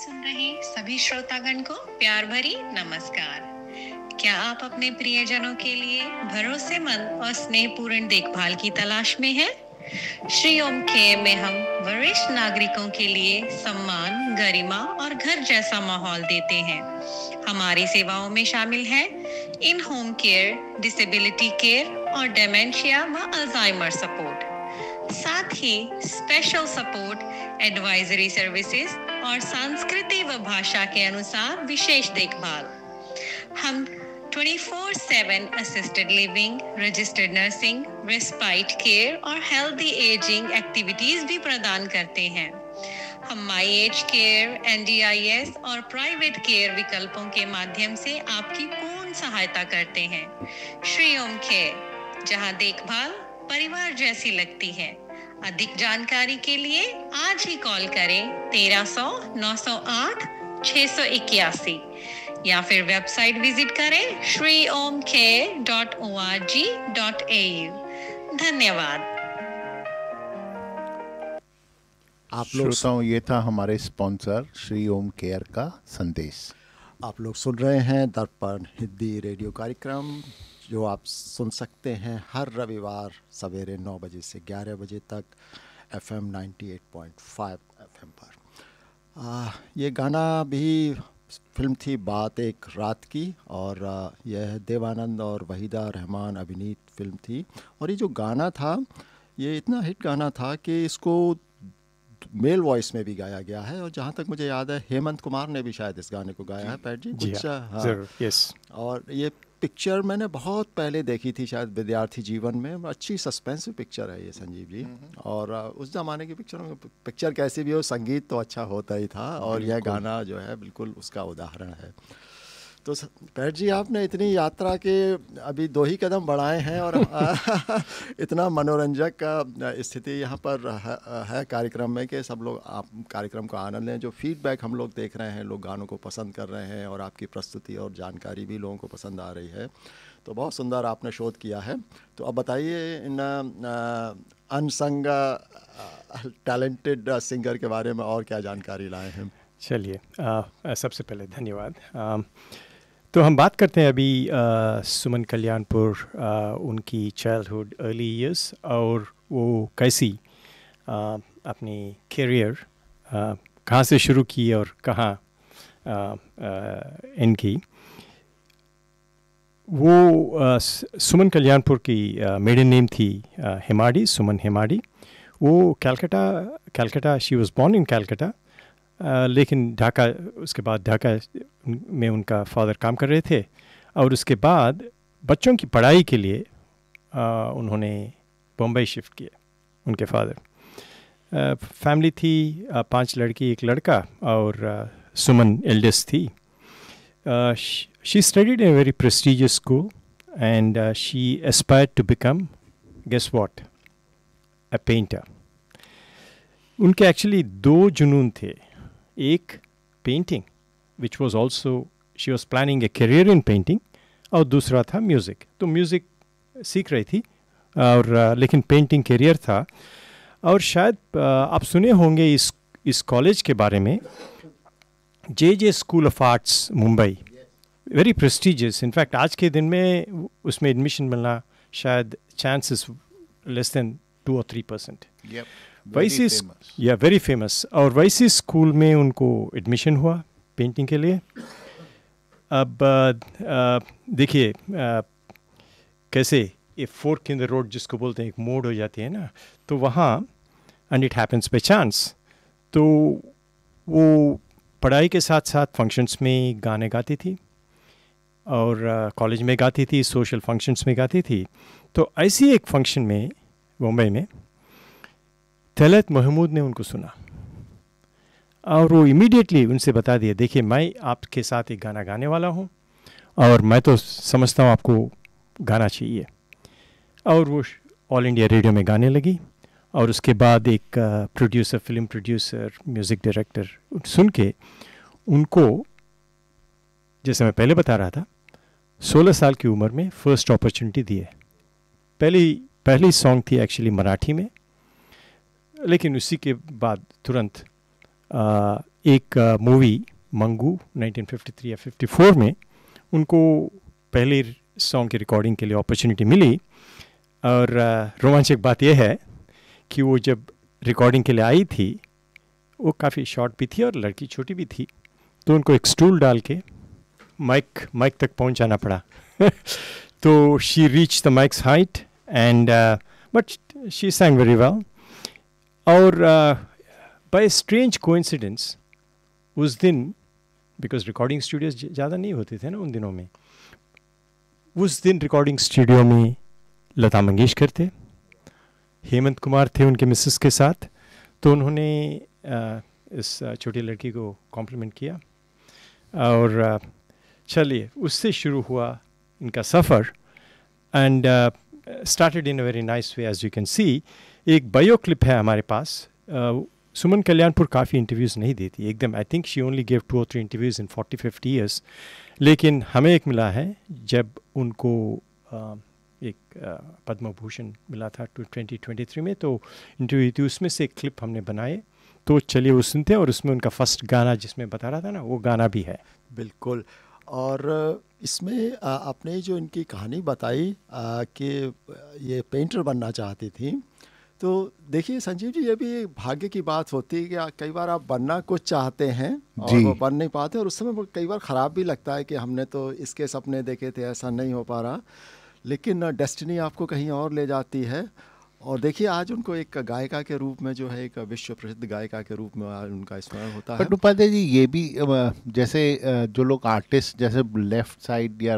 सुन रहे सभी श्रोतागण को प्यार भरी नमस्कार। क्या आप अपने प्रियजनों के लिए भरोसेमंद और स्नेहपूर्ण देखभाल की तलाश में हैं? श्री ओम केयर में हम वरिष्ठ नागरिकों के लिए सम्मान, गरिमा और घर जैसा माहौल देते हैं। हमारी सेवाओं में शामिल है इन होम केयर, डिसेबिलिटी केयर और डेमेंशिया व अल्जाइमर सपोर्ट, साथ ही स्पेशल सपोर्ट, एडवाइजरी सर्विसेज और संस्कृति व भाषा के अनुसार विशेष देखभाल। हम 24/7 assisted living, registered nursing, respite care और हेल्दी एजिंग एक्टिविटीज भी प्रदान करते हैं। हम माई एज केयर, NDIS और प्राइवेट केयर विकल्पों के माध्यम से आपकी पूर्ण सहायता करते हैं। श्री ओम केयर, जहां देखभाल परिवार जैसी लगती है। अधिक जानकारी के लिए आज ही कॉल करें 1300 908 681 या फिर वेबसाइट विजिट करें shriomcare.org.au। धन्यवाद। आप लोग ये था हमारे स्पॉन्सर श्री ओम केयर का संदेश। आप लोग सुन रहे हैं दर्पण हिंदी रेडियो कार्यक्रम, जो आप सुन सकते हैं हर रविवार सवेरे 9 बजे से 11 बजे तक FM 98.5 FM पर। ये गाना भी फिल्म थी बात एक रात की, और यह देवानंद और वहीदा रहमान अभिनीत फिल्म थी। और ये जो गाना था, ये इतना हिट गाना था कि इसको मेल वॉइस में भी गाया गया है, और जहाँ तक मुझे याद है हेमंत कुमार ने भी शायद इस गाने को गाया है। पैट जी कुछ? हाँ, यस। और ये पिक्चर मैंने बहुत पहले देखी थी, शायद विद्यार्थी जीवन में। अच्छी सस्पेंसिव पिक्चर है ये, संजीव जी। और उस ज़माने की पिक्चरों में पिक्चर कैसी भी हो, संगीत तो अच्छा होता ही था, और यह गाना जो है बिल्कुल उसका उदाहरण है। तो पैट जी, आपने इतनी यात्रा के अभी 2 ही कदम बढ़ाए हैं, और इतना मनोरंजक स्थिति यहाँ पर है कार्यक्रम में कि सब लोग आप कार्यक्रम का आनंद लें। जो फीडबैक हम लोग देख रहे हैं, लोग गानों को पसंद कर रहे हैं, और आपकी प्रस्तुति और जानकारी भी लोगों को पसंद आ रही है। तो बहुत सुंदर आपने शोध किया है। तो अब बताइए इन अनसंग टैलेंटेड सिंगर के बारे में और क्या जानकारी लाए हैं। चलिए, सबसे पहले धन्यवाद। तो हम बात करते हैं अभी सुमन कल्याणपुर, उनकी चाइल्डहुड, अर्ली ईयर्स, और वो कैसी अपनी कैरियर कहाँ से शुरू की और कहाँ इनकी। वो सुमन कल्याणपुर की मेडन नेम थी हेमाडी, सुमन हेमाडी। वो Calcutta, she was born in Calcutta, लेकिन ढाका, उसके बाद ढाका में उनका फादर काम कर रहे थे, और उसके बाद बच्चों की पढ़ाई के लिए उन्होंने बम्बई शिफ्ट किया, उनके फादर। फैमिली थी 5 लड़की 1 लड़का, और सुमन एल्डेस्ट थी। She studied in a very prestigious school and she aspired to become, guess what, a painter. उनके एक्चुअली 2 जुनून थे। एक painting, which was also, she was planning a career in painting, और दूसरा था म्यूज़िक। तो म्यूज़िक सीख रही थी, और लेकिन पेंटिंग करियर था। और शायद आप सुने होंगे इस कॉलेज के बारे में, JJ school of arts Mumbai, very prestigious. In fact आज के दिन में उसमें एडमिशन मिलना शायद चांसेस लेस देन 2 or 3%। वैसी वेरी फेमस। और वैसी स्कूल में उनको एडमिशन हुआ पेंटिंग के लिए। अब देखिए कैसे ये फोर्क इन द रोड जिसको बोलते हैं, एक मोड़ हो जाती है ना, तो वहाँ and it happens by chance. तो वो पढ़ाई के साथ साथ फंक्शंस में गाने गाती थी, और कॉलेज में गाती थी, सोशल फंक्शंस में गाती थी। तो ऐसी एक फंक्शन में मुंबई में तलत महमूद ने उनको सुना, और वो इमीडिएटली उनसे बता दिया, देखिए मैं आपके साथ एक गाना गाने वाला हूँ, और मैं तो समझता हूँ आपको गाना चाहिए। और वो ऑल इंडिया रेडियो में गाने लगी, और उसके बाद एक producer, film producer, music director सुन के उनको, जैसे मैं पहले बता रहा था, 16 साल की उम्र में फर्स्ट अपॉर्चुनिटी दी है। पहली सॉन्ग थी एक्चुअली मराठी में, लेकिन उसी के बाद तुरंत एक मूवी मंगू 1953 या 54 में उनको पहले सॉन्ग की रिकॉर्डिंग के लिए अपॉर्चुनिटी मिली। और रोमांचक बात यह है कि वो जब रिकॉर्डिंग के लिए आई थी वो काफ़ी शॉर्ट भी थी और लड़की छोटी भी थी, तो उनको एक स्टूल डाल के माइक तक पहुंचाना पड़ा। तो she reach the mics height and but she sang very well. और बाय स्ट्रेंज कोइंसिडेंस उस दिन, बिकॉज रिकॉर्डिंग स्टूडियोज ज़्यादा नहीं होते थे ना उन दिनों में, उस दिन रिकॉर्डिंग स्टूडियो में लता मंगेशकर थे, हेमंत कुमार थे उनके मिसेस के साथ। तो उन्होंने इस छोटी लड़की को कॉम्प्लीमेंट किया और चलिए उससे शुरू हुआ इनका सफ़र। And started in a very nice way as you can see. एक बायो क्लिप है हमारे पास। सुमन कल्याणपुर काफ़ी इंटरव्यूज़ नहीं देती एकदम, I think she only give 2 or 3 interviews in 40-50 years. लेकिन हमें एक मिला है जब उनको एक पद्म भूषण मिला था 2023 में, तो इंटरव्यू थी, उसमें से एक क्लिप हमने बनाए। तो चलिए वो सुनते हैं। और उसमें उनका फर्स्ट गाना जिसमें बता रहा था ना, वो गाना भी है। बिल्कुल। और इसमें आपने जो इनकी कहानी बताई कि ये पेंटर बनना चाहती थी, तो देखिए संजीव जी, ये भी भाग्य की बात होती है कि कई बार आप बनना कुछ चाहते हैं और वो बन नहीं पाते, और उस समय वो कई बार ख़राब भी लगता है कि हमने तो इसके सपने देखे थे, ऐसा नहीं हो पा रहा, लेकिन डेस्टिनी आपको कहीं और ले जाती है। और देखिए आज उनको एक गायिका के रूप में, जो है एक विश्व प्रसिद्ध गायिका के रूप में आज उनका स्मरण होता है। बट उपाध्याय जी, ये भी जैसे जो लोग आर्टिस्ट जैसे लेफ्ट साइड या